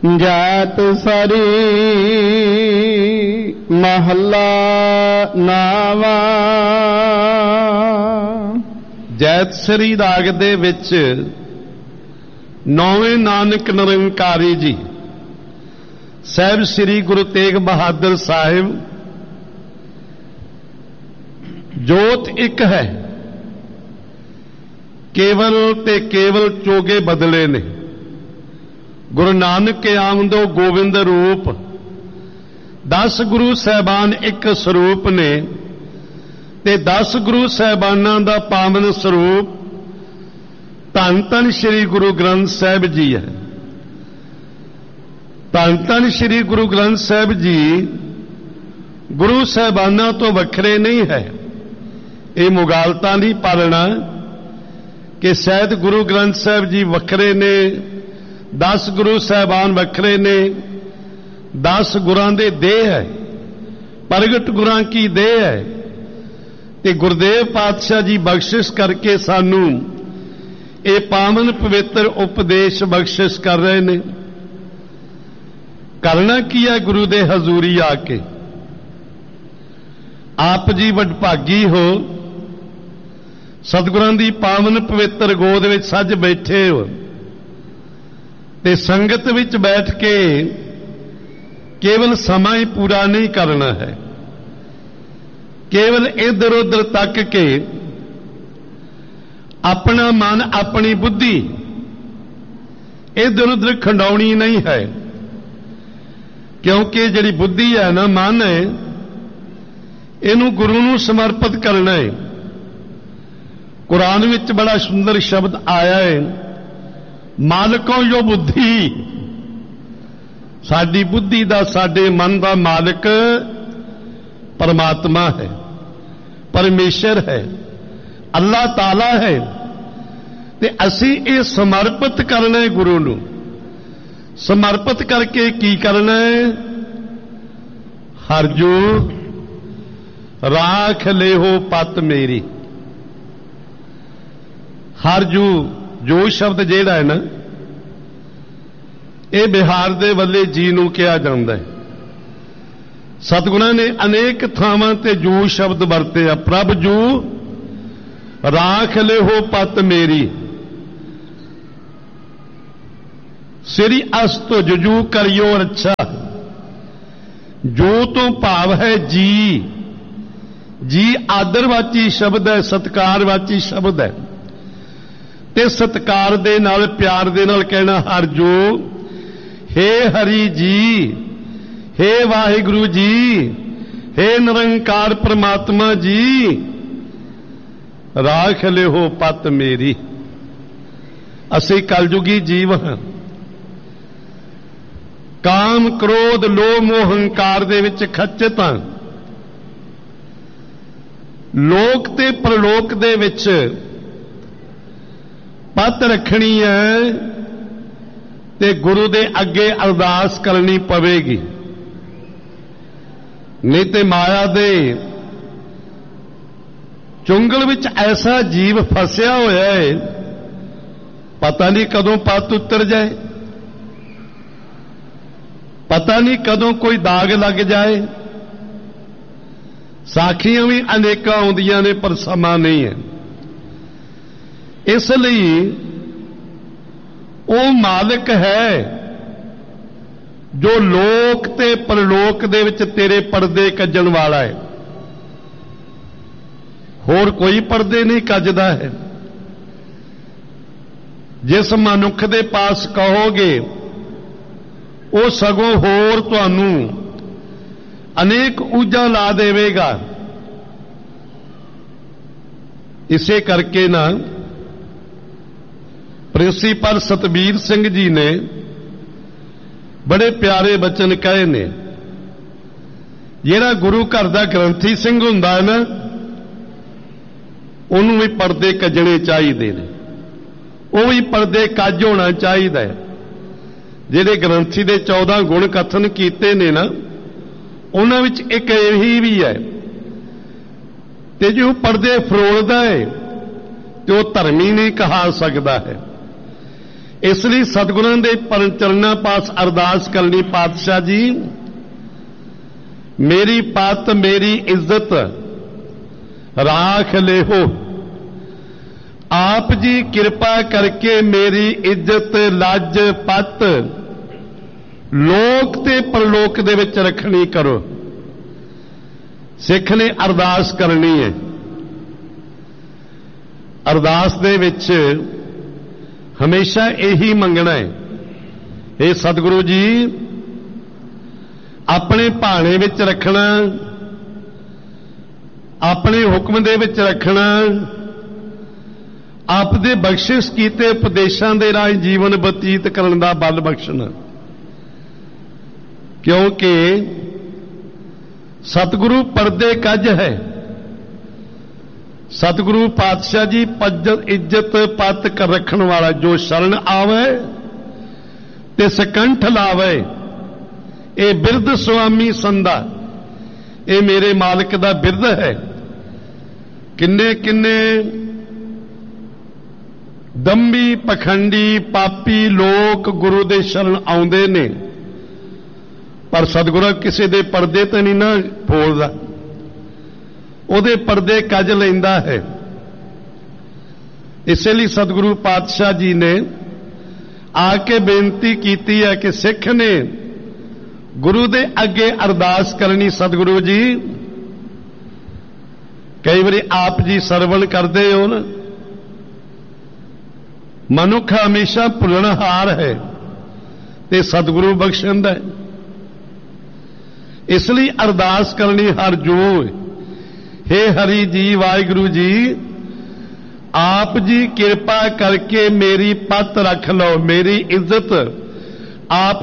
ਜਾਤ ਸਰੀ ਮਹੱਲਾ ਨਾਵਾ। ਜੈਤ ਸਰੀ ਰਾਗ ਦੇ ਵਿੱਚ ਨੌਵੇਂ ਨਾਨਕ ਨਿਰੰਕਾਰੀ ਜੀ ਸਾਹਿਬ ਸ੍ਰੀ ਗੁਰੂ ਤੇਗ ਬਹਾਦਰ ਸਾਹਿਬ ਜੋਤ ਇੱਕ ਹੈ, ਕੇਵਲ ਤੇ ਕੇਵਲ ਚੋਗੇ ਬਦਲੇ ਨੇ। ਗੁਰੂ ਨਾਨਕ ਕੇ ਆਮਦੋ ਗੋਬਿੰਦ ਰੂਪ, 10 ਗੁਰੂ ਸਾਹਿਬਾਨ ਇੱਕ ਸਰੂਪ ਨੇ ਤੇ 10 ਗੁਰੂ ਸਾਹਿਬਾਨਾਂ ਦਾ ਪਾਵਨ ਸਰੂਪ ਧੰਨ ਧੰਨ ਸ੍ਰੀ ਗੁਰੂ ਗ੍ਰੰਥ ਸਾਹਿਬ ਜੀ ਹੈ। ਧੰਨ ਧੰਨ ਸ੍ਰੀ ਗੁਰੂ ਗ੍ਰੰਥ ਸਾਹਿਬ ਜੀ ਗੁਰੂ ਸਾਹਿਬਾਨਾਂ ਤੋਂ ਵੱਖਰੇ ਨਹੀਂ ਹੈ। ਇਹ ਮੁਗਾਲਤਾ ਨਹੀਂ ਪਾਲਣਾ ਕਿ ਸ਼ਾਇਦ ਗੁਰੂ ਗ੍ਰੰਥ ਸਾਹਿਬ ਜੀ ਵੱਖਰੇ ਨੇ, 10 ਗੁਰੂ ਸਾਹਿਬਾਨ ਵੱਖਰੇ ਨੇ। 10 ਗੁਰਾਂ ਦੇ ਦੇਹ ਹੈ, ਪ੍ਰਗਟ ਗੁਰਾਂ ਕੀ ਦੇਹ ਹੈ ਤੇ ਗੁਰਦੇਵ ਪਾਤਸ਼ਾਹ ਜੀ ਬਖਸ਼ਿਸ਼ ਕਰਕੇ ਸਾਨੂੰ ਇਹ ਪਾਵਨ ਪਵਿੱਤਰ ਉਪਦੇਸ਼ ਬਖਸ਼ਿਸ਼ ਕਰ ਰਹੇ ਨੇ। ਕਰਨਾ ਕੀ ਹੈ ਗੁਰੂ ਦੇ ਹਜ਼ੂਰੀ ਆ ਕੇ? ਆਪ ਜੀ ਵਡਭਾਗੀ ਹੋ, ਸਤਿਗੁਰਾਂ ਦੀ ਪਾਵਨ ਪਵਿੱਤਰ ਗੋਦ ਵਿੱਚ ਸੱਜ ਬੈਠੇ ਹੋ ਤੇ ਸੰਗਤ ਵਿੱਚ ਬੈਠ ਕੇ ਕੇਵਲ ਸਮਾਂ ਹੀ ਪੂਰਾ ਨਹੀਂ ਕਰਨਾ ਹੈ। ਕੇਵਲ ਇੱਧਰ ਉੱਧਰ ਤੱਕ ਕੇ ਆਪਣਾ ਮਨ ਆਪਣੀ ਬੁੱਧੀ ਇੱਧਰ ਉੱਧਰ ਖੰਡਾਉਣੀ ਨਹੀਂ ਹੈ, ਕਿਉਂਕਿ ਜਿਹੜੀ ਬੁੱਧੀ ਹੈ ਨਾ, ਮਨ ਹੈ, ਇਹਨੂੰ ਗੁਰੂ ਨੂੰ ਸਮਰਪਿਤ ਕਰਨਾ ਹੈ। ਕੁਰਾਨ ਵਿੱਚ ਬੜਾ ਸੁੰਦਰ ਸ਼ਬਦ ਆਇਆ ਹੈ, ਮਾਲਕੋ ਜੋ ਬੁੱਧੀ। ਸਾਡੀ ਬੁੱਧੀ ਦਾ, ਸਾਡੇ ਮਨ ਦਾ ਮਾਲਕ ਪਰਮਾਤਮਾ ਹੈ, ਪਰਮੇਸ਼ਰ ਹੈ, ਅੱਲਾਹ ਤਾਲਾ ਹੈ ਤੇ ਅਸੀਂ ਇਹ ਸਮਰਪਿਤ ਕਰਨਾ ਹੈ ਗੁਰੂ ਨੂੰ। ਸਮਰਪਿਤ ਕਰਕੇ ਕੀ ਕਰਨਾ ਹੈ? ਹਰਜੂ ਰਾਖ ਲਿਓ ਪਤ ਮੇਰੀ। ਹਰਜੂ ਜੋ ਸ਼ਬਦ ਜਿਹੜਾ ਹੈ ਨਾ, ਇਹ ਬਿਹਾਰ ਦੇ ਵੱਲੇ ਜੀ ਨੂੰ ਕਿਹਾ ਜਾਂਦਾ ਹੈ। ਸਤਿਗੁਰਾਂ ਨੇ ਅਨੇਕ ਥਾਵਾਂ ਤੇ ਜੂ ਸ਼ਬਦ ਵਰਤੇ ਆ। ਪ੍ਰਭ ਜੂ ਰਾਖ ਲਿਓ ਪਤ ਮੇਰੀ, ਸ੍ਰੀ ਅਸਤੁ ਜੁਜੂ ਕਰਿਓ ਰੱਛਾ। ਜੋ ਤੋਂ ਭਾਵ ਹੈ ਜੀ। ਜੀ ਆਦਰਵਾਚੀ ਸ਼ਬਦ ਹੈ, ਸਤਿਕਾਰਵਾਚੀ ਸ਼ਬਦ ਹੈ ਤੇ ਸਤਿਕਾਰ ਦੇ ਨਾਲ, ਪਿਆਰ ਦੇ ਨਾਲ ਕਹਿਣਾ ਹਰਜੂ, ਹੇ ਹਰੀ ਜੀ, ਹੇ ਵਾਹਿਗੁਰੂ ਜੀ, ਹੇ ਨਿਰੰਕਾਰ ਪ੍ਰਮਾਤਮਾ ਜੀ, ਰਾਖ ਲਿਓ ਪਤ ਮੇਰੀ। ਅਸੀਂ ਕਲਯੁਗੀ ਜੀਵ ਹਾਂ। ਕਾਮ ਕ੍ਰੋਧ ਲੋਭ ਮੋਹ ਹੰਕਾਰ ਦੇ ਵਿੱਚ ਖੱਚਤ ਹਾਂ। ਲੋਕ ਤੇ ਪ੍ਰਲੋਕ ਦੇ ਵਿੱਚ ਪੱਤ ਰੱਖਣੀ ਹੈ ਤੇ ਗੁਰੂ ਦੇ ਅੱਗੇ ਅਰਦਾਸ ਕਰਨੀ ਪਵੇਗੀ, ਨਹੀਂ ਤੇ ਮਾਇਆ ਦੇ ਚੁੰਗਲ ਵਿੱਚ ਐਸਾ ਜੀਵ ਫਸਿਆ ਹੋਇਆ ਹੈ, ਪਤਾ ਨਹੀਂ ਕਦੋਂ ਪੱਤ ਉਤਰ ਜਾਏ, ਪਤਾ ਨਹੀਂ ਕਦੋਂ ਕੋਈ ਦਾਗ ਲੱਗ ਜਾਏ। ਸਾਖੀਆਂ ਵੀ ਅਨੇਕਾਂ ਆਉਂਦੀਆਂ ਨੇ ਪਰ ਸਮਾਂ ਨਹੀਂ ਹੈ। ਇਸ ਲਈ ਉਹ ਮਾਲਕ ਹੈ ਜੋ ਲੋਕ ਤੇ ਪਰਲੋਕ ਦੇ ਵਿੱਚ ਤੇਰੇ ਪਰਦੇ ਕੱਜਣ ਵਾਲਾ ਹੈ। ਹੋਰ ਕੋਈ ਪਰਦੇ ਨਹੀਂ ਕੱਜਦਾ ਹੈ। ਜਿਸ ਮਨੁੱਖ ਦੇ ਪਾਸ ਕਹੋਗੇ ਉਹ ਸਗੋਂ ਹੋਰ ਤੁਹਾਨੂੰ ਅਨੇਕ ਊਜਾਂ ਲਾ ਦੇਵੇਗਾ। ਇਸੇ ਕਰਕੇ ਨਾ ਪ੍ਰਿੰਸੀਪਲ ਸਤਬੀਰ ਸਿੰਘ ਜੀ ਨੇ ਬੜੇ ਪਿਆਰੇ ਬਚਨ ਕਹੇ ਨੇ। ਜਿਹੜਾ ਗੁਰੂ ਘਰ ਦਾ ਗ੍ਰੰਥੀ ਸਿੰਘ ਹੁੰਦਾ ਹੈ ਨਾ, ਉਹਨੂੰ ਵੀ ਪਰਦੇ ਕੱਜਣੇ ਚਾਹੀਦੇ ਨੇ, ਉਹ ਵੀ ਪਰਦੇ ਕੱਜ ਹੋਣਾ ਚਾਹੀਦਾ ਹੈ। ਜਿਹੜੇ ਗ੍ਰੰਥੀ ਦੇ 14 ਗੁਣ ਕਥਨ ਕੀਤੇ ਨੇ ਨਾ, ਉਹਨਾਂ ਵਿੱਚ ਇੱਕ ਇਹੀ ਵੀ ਹੈ। ਤੇ ਜੋ ਪਰਦੇ ਫਰੋਲਦਾ ਹੈ ਤੇ ਉਹ ਧਰਮੀ ਨਹੀਂ ਕਹਾ ਸਕਦਾ ਹੈ। ਇਸ ਲਈ ਸਤਿਗੁਰਾਂ ਦੇ ਚਰਨਾਂ ਪਾਸ ਅਰਦਾਸ ਕਰਨੀ, ਪਾਤਸ਼ਾਹ ਜੀ ਮੇਰੀ ਪਤ ਮੇਰੀ ਇੱਜ਼ਤ ਰਾਖ ਲਿਓ। ਆਪ ਜੀ ਕਿਰਪਾ ਕਰਕੇ ਮੇਰੀ ਇੱਜ਼ਤ ਲੱਜ ਪਤ ਲੋਕ ਤੇ ਪਰਲੋਕ ਦੇ ਵਿੱਚ ਰੱਖਣੀ ਕਰੋ। ਸਿੱਖ ਨੇ ਅਰਦਾਸ ਕਰਨੀ ਹੈ। ਅਰਦਾਸ ਦੇ ਵਿੱਚ ਹਮੇਸ਼ਾ ਇਹੀ ਮੰਗਣਾ ਹੈ, ਇਹ ਸਤਿਗੁਰੂ ਜੀ ਆਪਣੇ ਭਾਣੇ ਵਿੱਚ ਰੱਖਣਾ, ਆਪਣੇ ਹੁਕਮ ਦੇ ਵਿੱਚ ਰੱਖਣਾ, ਆਪ ਦੇ ਬਖਸ਼ਿਸ਼ ਕੀਤੇ ਉਪਦੇਸ਼ਾਂ ਦੇ ਰਾਹੀਂ ਜੀਵਨ ਬਤੀਤ ਕਰਨ ਦਾ ਬਲ ਬਖਸ਼ਣਾ। ਕਿਉਂਕਿ ਸਤਿਗੁਰੂ ਪਰਦੇ ਕੱਜ ਹੈ। ਸਤਿਗੁਰੂ ਪਾਤਸ਼ਾਹ ਜੀ ਇੱਜ਼ਤ ਪਤ ਕਰ ਰੱਖਣ ਵਾਲਾ, ਜੋ ਸ਼ਰਨ ਆਵੇ ਤੇ ਸਕੰਠ ਲਾਵੇ, ਇਹ ਬਿਰਧ ਸੁਆਮੀ ਸੰਦਾ, ਇਹ ਮੇਰੇ ਮਾਲਕ ਦਾ ਬਿਰਧ ਹੈ। ਕਿੰਨੇ ਕਿੰਨੇ ਦੰਭੀ ਪਖੰਡੀ ਪਾਪੀ ਲੋਕ ਗੁਰੂ ਦੇ ਸ਼ਰਨ ਆਉਂਦੇ ਨੇ, ਪਰ ਸਤਿਗੁਰੂ ਕਿਸੇ ਦੇ ਪਰਦੇ ਤੇ ਨਹੀਂ ਨਾ ਫੋਲਦਾ, ਉਹਦੇ ਪਰਦੇ ਕੱਜ ਲੈਂਦਾ ਹੈ। ਇਸੇ ਲਈ ਸਤਿਗੁਰੂ ਪਾਤਸ਼ਾਹ ਜੀ ਨੇ ਆ ਕੇ ਬੇਨਤੀ ਕੀਤੀ ਹੈ ਕਿ ਸਿੱਖ ਨੇ ਗੁਰੂ ਦੇ ਅੱਗੇ ਅਰਦਾਸ ਕਰਨੀ। ਸਤਿਗੁਰੂ ਜੀ ਕਈ ਵਾਰੀ ਆਪ ਜੀ ਸਰਵਣ ਕਰਦੇ ਹੋ ਨਾ, ਮਨੁੱਖ ਹਮੇਸ਼ਾ ਭੁੱਲਣਹਾਰ ਹੈ ਤੇ ਸਤਿਗੁਰੂ ਬਖਸ਼ਿੰਦਾ ਹੈ। ਇਸ ਲਈ ਅਰਦਾਸ ਕਰਨੀ ਹਰ ਜੋਇ, हे ਹਰੀ ਜੀ ਵਾਹਿਗੁਰੂ ਜੀ ਆਪ ਜੀ ਕਿਰਪਾ ਕਰਕੇ ਮੇਰੀ ਪਤ ਰੱਖ ਲਓ, ਮੇਰੀ ਇੱਜ਼ਤ ਆਪ